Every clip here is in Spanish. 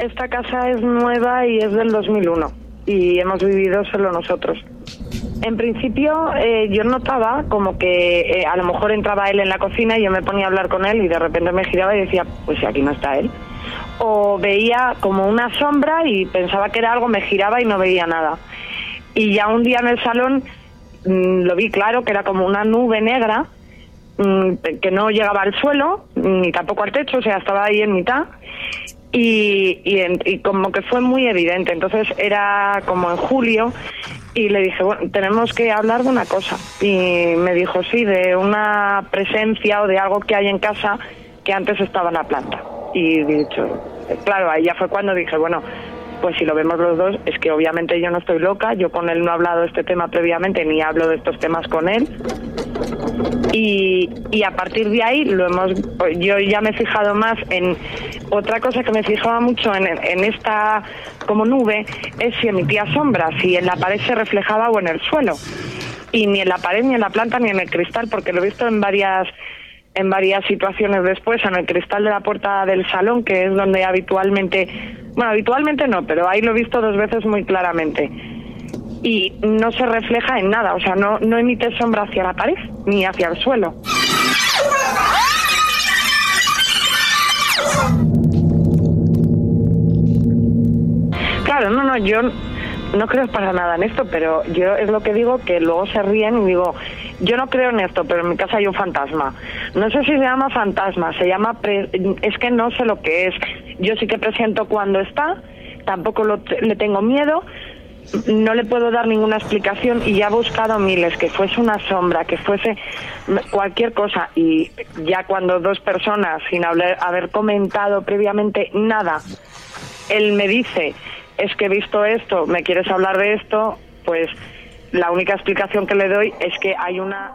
esta casa es nueva y es del 2001 y hemos vivido solo nosotros. En principio yo notaba como que a lo mejor entraba él en la cocina y yo me ponía a hablar con él y de repente me giraba y decía, pues si aquí no está él. O veía como una sombra y pensaba que era algo, me giraba y no veía nada. Y ya un día en el salón lo vi claro, que era como una nube negra que no llegaba al suelo ni tampoco al techo, o sea, estaba ahí en mitad. Y como que fue muy evidente. Entonces era como en julio y le dije, bueno, tenemos que hablar de una cosa. Y me dijo, sí, de una presencia o de algo que hay en casa que antes estaba en la planta. Y dicho, claro, ahí ya fue cuando dije, bueno, pues si lo vemos los dos, es que obviamente yo no estoy loca, yo con él no he hablado de este tema previamente, ni hablo de estos temas con él. Y a partir de ahí yo ya me he fijado más en otra cosa que me fijaba mucho en esta como nube, es si emitía sombras, si en la pared se reflejaba o en el suelo. Y ni en la pared, ni en la planta, ni en el cristal, porque lo he visto en varias situaciones después, en el cristal de la puerta del salón, que es donde habitualmente no, pero ahí lo he visto 2 veces muy claramente. Y no se refleja en nada, o sea, no emite sombra hacia la pared ni hacia el suelo. Claro, yo no creo para nada en esto, pero yo es lo que digo, que luego se ríen y digo, yo no creo en esto, pero en mi casa hay un fantasma. No sé si se llama fantasma, se llama... es que no sé lo que es. Yo sí que presiento cuando está, tampoco le tengo miedo, no le puedo dar ninguna explicación y ya he buscado miles, que fuese una sombra, que fuese cualquier cosa, y ya cuando 2 personas, sin haber comentado previamente nada, él me dice, es que he visto esto, ¿me quieres hablar de esto? Pues la única explicación que le doy es que hay una...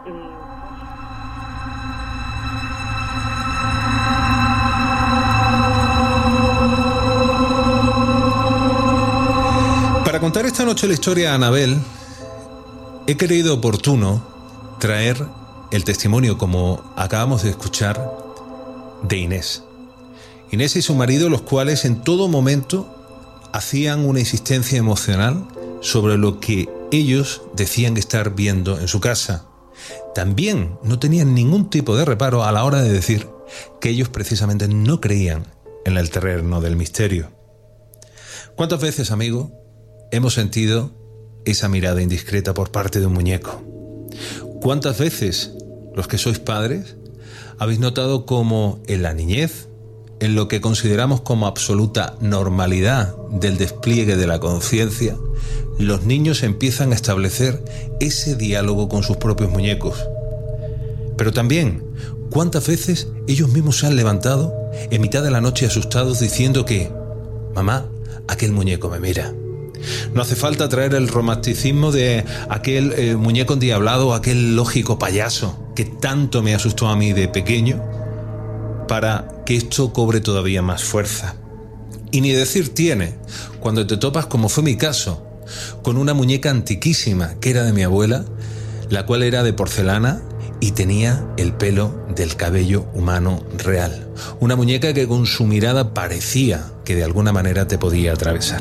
Para contar esta noche la historia a Anabel, he creído oportuno traer el testimonio, como acabamos de escuchar, de Inés. Inés y su marido, los cuales en todo momento hacían una insistencia emocional sobre lo que ellos decían estar viendo en su casa. También no tenían ningún tipo de reparo a la hora de decir que ellos precisamente no creían en el terreno del misterio. ¿Cuántas veces, amigo, hemos sentido esa mirada indiscreta por parte de un muñeco? ¿Cuántas veces los que sois padres habéis notado cómo en la niñez, en lo que consideramos como absoluta normalidad del despliegue de la conciencia, los niños empiezan a establecer ese diálogo con sus propios muñecos? Pero también, ¿cuántas veces ellos mismos se han levantado en mitad de la noche asustados diciendo que, mamá, aquel muñeco me mira? No hace falta traer el romanticismo de aquel muñeco endiablado, aquel lógico payaso que tanto me asustó a mí de pequeño, para que esto cobre todavía más fuerza. Y ni decir tiene cuando te topas, como fue mi caso, con una muñeca antiquísima que era de mi abuela, la cual era de porcelana y tenía el pelo del cabello humano real. Una muñeca que con su mirada parecía que de alguna manera te podía atravesar.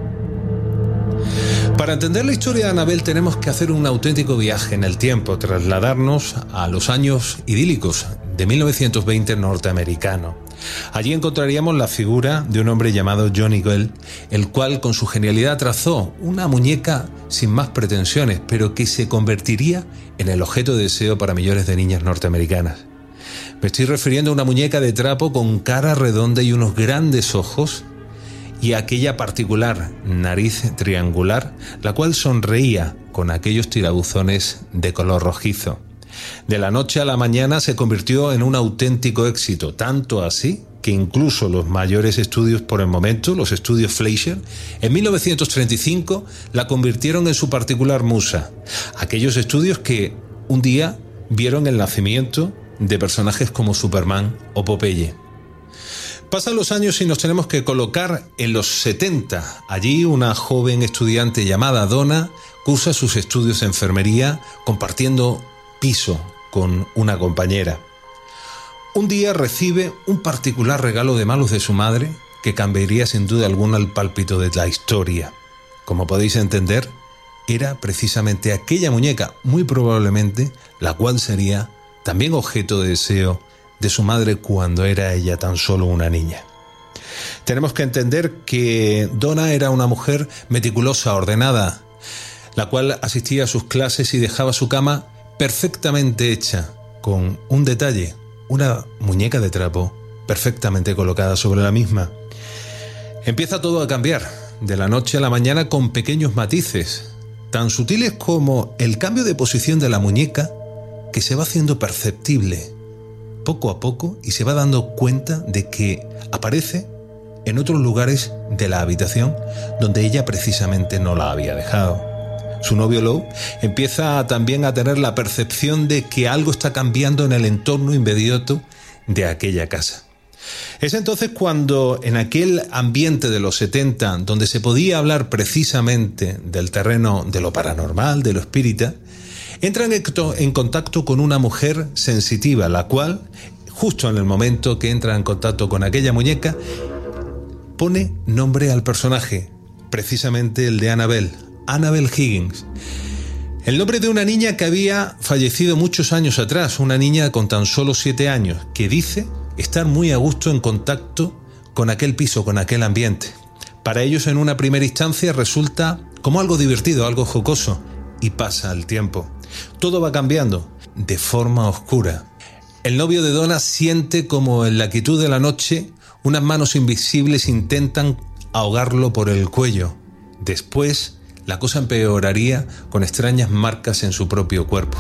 Para entender la historia de Anabel tenemos que hacer un auténtico viaje en el tiempo, trasladarnos a los años idílicos de 1920 norteamericano. Allí encontraríamos la figura de un hombre llamado Johnny Gale, el cual con su genialidad trazó una muñeca sin más pretensiones, pero que se convertiría en el objeto de deseo para millones de niñas norteamericanas. Me estoy refiriendo a una muñeca de trapo con cara redonda y unos grandes ojos, y aquella particular nariz triangular, la cual sonreía con aquellos tirabuzones de color rojizo. De la noche a la mañana se convirtió en un auténtico éxito, tanto así que incluso los mayores estudios por el momento, los estudios Fleischer, en 1935 la convirtieron en su particular musa. Aquellos estudios que un día vieron el nacimiento de personajes como Superman o Popeye. Pasan los años y nos tenemos que colocar en los 70. Allí una joven estudiante llamada Donna cursa sus estudios de enfermería compartiendo piso con una compañera. Un día recibe un particular regalo de manos de su madre que cambiaría sin duda alguna el pálpito de la historia. Como podéis entender, era precisamente aquella muñeca, muy probablemente, la cual sería también objeto de deseo de su madre cuando era ella tan solo una niña. Tenemos que entender que Donna era una mujer meticulosa, ordenada, la cual asistía a sus clases y dejaba su cama perfectamente hecha, con un detalle, una muñeca de trapo perfectamente colocada sobre la misma. Empieza todo a cambiar, de la noche a la mañana, con pequeños matices, tan sutiles como el cambio de posición de la muñeca, que se va haciendo perceptible poco a poco y se va dando cuenta de que aparece en otros lugares de la habitación donde ella precisamente no la había dejado. Su novio Lou empieza también a tener la percepción de que algo está cambiando en el entorno inmediato de aquella casa. Es entonces cuando, en aquel ambiente de los 70, donde se podía hablar precisamente del terreno de lo paranormal, de lo espírita, entran en contacto con una mujer sensitiva, la cual, justo en el momento que entra en contacto con aquella muñeca, pone nombre al personaje, precisamente el de Annabel Higgins. El nombre de una niña que había fallecido muchos años atrás, una niña con tan solo 7 años, que dice estar muy a gusto en contacto con aquel piso, con aquel ambiente. Para ellos, en una primera instancia, resulta como algo divertido, algo jocoso, y pasa el tiempo. Todo va cambiando de forma oscura. El novio de Donna siente como en la quietud de la noche unas manos invisibles intentan ahogarlo por el cuello. Después, la cosa empeoraría con extrañas marcas en su propio cuerpo.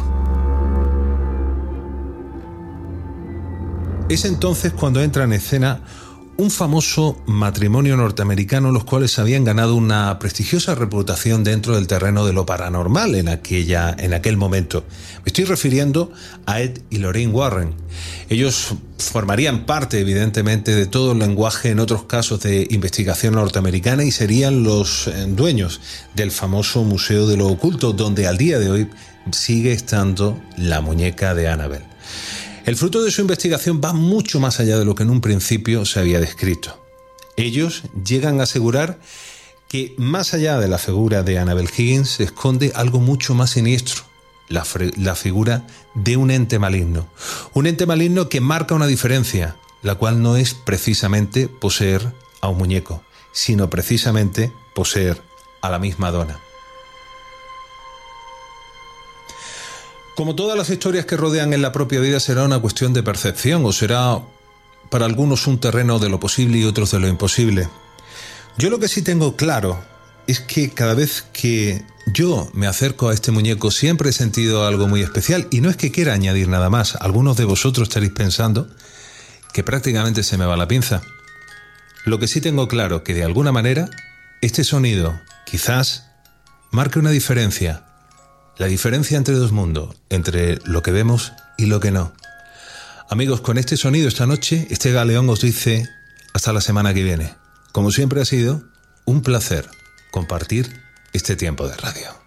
Es entonces cuando entra en escena un famoso matrimonio norteamericano, los cuales habían ganado una prestigiosa reputación dentro del terreno de lo paranormal en aquel momento. Me estoy refiriendo a Ed y Lorraine Warren. Ellos formarían parte, evidentemente, de todo el lenguaje en otros casos de investigación norteamericana y serían los dueños del famoso Museo de lo Oculto, donde al día de hoy sigue estando la muñeca de Annabel. El fruto de su investigación va mucho más allá de lo que en un principio se había descrito. Ellos llegan a asegurar que más allá de la figura de Annabel Higgins se esconde algo mucho más siniestro, la figura de un ente maligno. Un ente maligno que marca una diferencia, la cual no es precisamente poseer a un muñeco, sino precisamente poseer a la misma Donna. Como todas las historias que rodean en la propia vida, será una cuestión de percepción, o será para algunos un terreno de lo posible y otros de lo imposible. Yo lo que sí tengo claro es que cada vez que yo me acerco a este muñeco siempre he sentido algo muy especial, y no es que quiera añadir nada más. Algunos de vosotros estaréis pensando que prácticamente se me va la pinza. Lo que sí tengo claro que de alguna manera este sonido quizás marque una diferencia. La diferencia entre dos mundos, entre lo que vemos y lo que no. Amigos, con este sonido esta noche, este galeón os dice hasta la semana que viene. Como siempre ha sido un placer compartir este tiempo de radio.